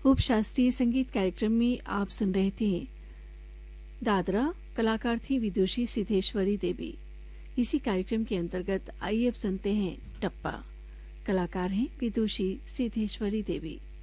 उप शास्त्रीय संगीत कार्यक्रम में आप सुन रहे थे दादरा, कलाकार थी विदुषी सिद्धेश्वरी देवी। इसी कार्यक्रम के अंतर्गत आइए अब सुनते हैं टप्पा, कलाकार हैं विदुषी सिद्धेश्वरी देवी।